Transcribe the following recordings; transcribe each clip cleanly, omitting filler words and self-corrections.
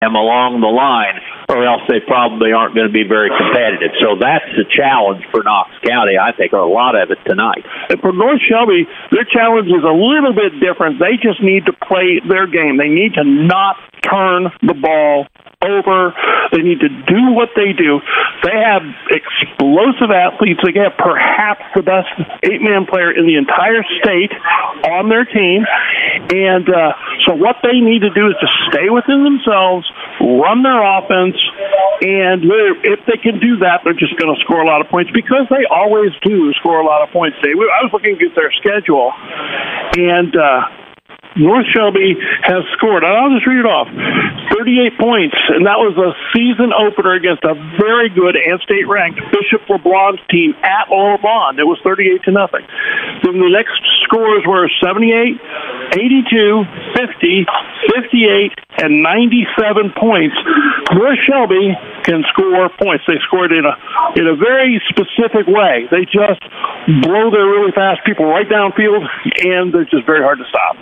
them along the line, or else they probably aren't going to be very competitive. So that's the challenge for Knox County, I think, or a lot of it tonight. And for North Shelby, their challenge is a little bit different. They just need to play their game. They need to not turn the ball over. They need to do what they do. They have explosive athletes. They have perhaps the best 8-man player in the entire state on their team. And so what they need to do is just stay within themselves, run their offense, and if they can do that, they're just going to score a lot of points because they always do score a lot of points. I was looking at their schedule, and North Shelby has scored, and I'll just read it off, 38 points, and that was a season opener against a very good and state-ranked Bishop LeBlond's team at LeBlond. It was 38-0. Then the next scores were 78, 82, 50, 58, and 97 points. North Shelby can score points. They scored in a very specific way. They just blow their really fast people right downfield, and they're just very hard to stop.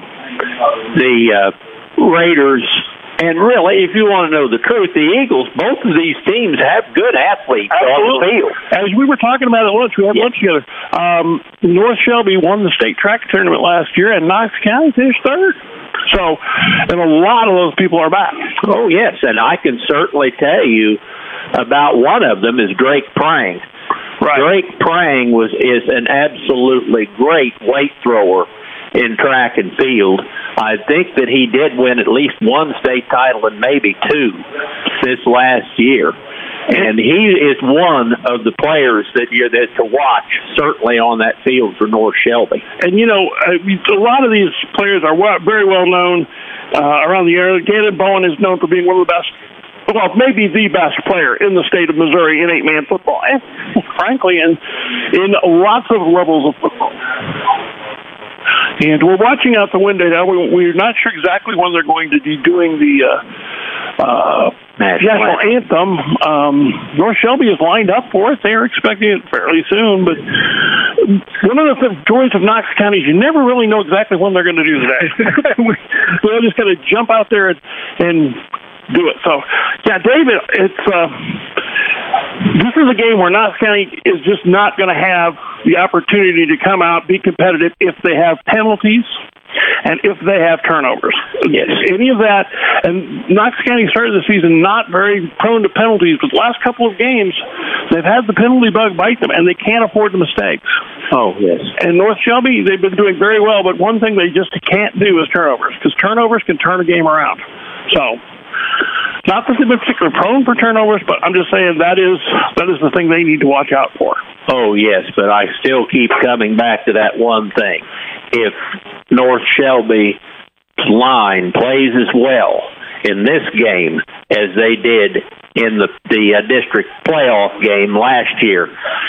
The Raiders, and really, if you want to know the truth, the Eagles, both of these teams have good athletes on the field. As we were talking about at lunch, we had lunch together. North Shelby won the state track tournament last year, and Knox County finished third. So, and a lot of those people are back. Oh, yes, and I can certainly tell you about one of them is Drake Prang. Right. Drake Prang is an absolutely great weight thrower in track and field. I think that he did win at least one state title and maybe two this last year. And he is one of the players that you're there to watch, certainly on that field for North Shelby. And, you know, a lot of these players are very well known around the area. Gannon Bowen is known for being one of the best, well, maybe the best player in the state of Missouri in 8-man football, and frankly, in lots of levels of football. And we're watching out the window now. We're not sure exactly when they're going to be doing the national anthem. North Shelby is lined up for it. They're expecting it fairly soon. But one of the joys of Knox County is you never really know exactly when they're going to do that. They're just going to jump out there and do it. So, yeah, David, this is a game where Knox County is just not going to have the opportunity to come out, be competitive if they have penalties and if they have turnovers. Yes. Any of that. And Knox County started the season not very prone to penalties, but the last couple of games, they've had the penalty bug bite them, and they can't afford the mistakes. Oh, yes. And North Shelby, they've been doing very well, but one thing they just can't do is turnovers, because turnovers can turn a game around. So, not that they've been particularly prone for turnovers, but I'm just saying that is the thing they need to watch out for. Oh, yes, but I still keep coming back to that one thing. If North Shelby's line plays as well in this game as they did in the district playoff game last year,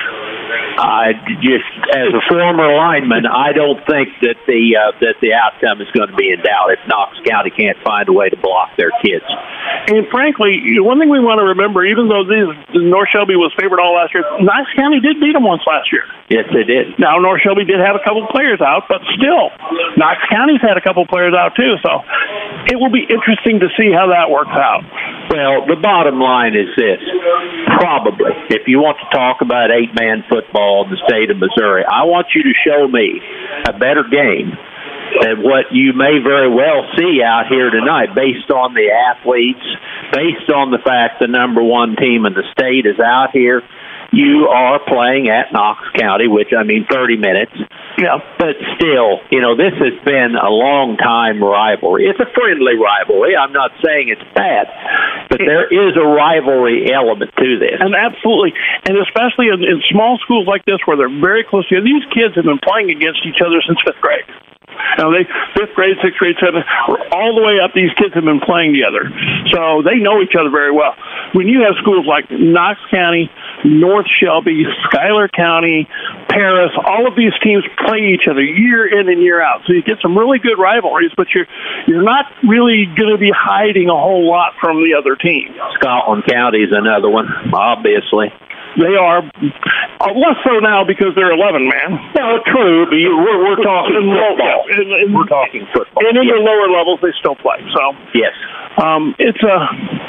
I just, as a former lineman, I don't think that the outcome is going to be in doubt if Knox County can't find a way to block their kids. And frankly, one thing we want to remember, even though North Shelby was favored all last year, Knox County did beat them once last year. Yes, they did. Now, North Shelby did have a couple players out, but still, Knox County's had a couple players out too. So it will be interesting to see how that works out. Well, the bottom line is this. Probably, if you want to talk about 8-man football in the state of Missouri, I want you to show me a better game than what you may very well see out here tonight based on the athletes, based on the fact the number one team in the state is out here. You are playing at Knox County, which, 30 minutes. Yeah. But still, this has been a long-time rivalry. It's a friendly rivalry. I'm not saying it's bad, but there is a rivalry element to this. And absolutely. And especially in small schools like this where they're very close together. These kids have been playing against each other since 5th grade. They 5th grade, 6th grade, 7th, all the way up, these kids have been playing together. So they know each other very well. When you have schools like Knox County, North Shelby, Schuyler County, Paris, all of these teams play each other year in and year out. So you get some really good rivalries, but you're not really going to be hiding a whole lot from the other team. Scotland County is another one, obviously. They are less so now because they're 11 man. No, true. But we're talking football. We're talking football. And in the lower levels, they still play. So yes, it's a